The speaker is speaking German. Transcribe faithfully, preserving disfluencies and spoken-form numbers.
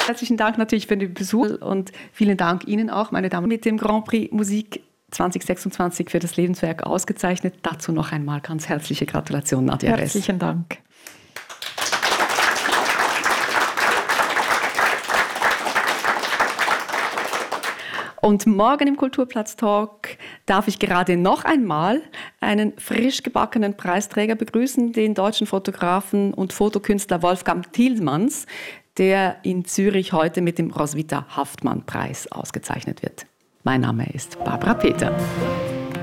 Herzlichen Dank natürlich für den Besuch und vielen Dank Ihnen auch, meine Damen, mit dem Grand Prix Musik zwanzig sechsundzwanzig für das Lebenswerk ausgezeichnet. Dazu noch einmal ganz herzliche Gratulation, Nadia Ress. Herzlichen Dank. Und morgen im Kulturplatz-Talk darf ich gerade noch einmal einen frisch gebackenen Preisträger begrüßen, den deutschen Fotografen und Fotokünstler Wolfgang Tillmanns, der in Zürich heute mit dem Roswitha Haftmann-Preis ausgezeichnet wird. Mein Name ist Barbara Peter.